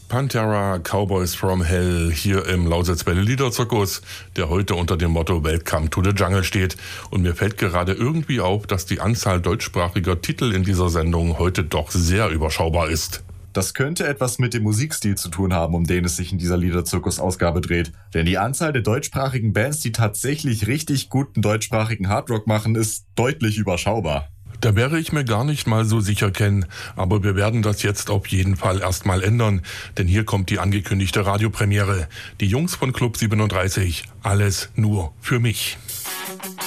Pantera, Cowboys from Hell, hier im Lausitzwelle Liederzirkus, der heute unter dem Motto Welcome to the Jungle steht. Und mir fällt gerade irgendwie auf, dass die Anzahl deutschsprachiger Titel in dieser Sendung heute doch sehr überschaubar ist. Das könnte etwas mit dem Musikstil zu tun haben, um den es sich in dieser Liederzirkus-Ausgabe dreht. Denn die Anzahl der deutschsprachigen Bands, die tatsächlich richtig guten deutschsprachigen Hardrock machen, ist deutlich überschaubar. Da wäre ich mir gar nicht mal so sicher, Ken, aber wir werden das jetzt auf jeden Fall erstmal ändern, denn hier kommt die angekündigte Radiopremiere. Die Jungs von Club 37, alles nur für mich.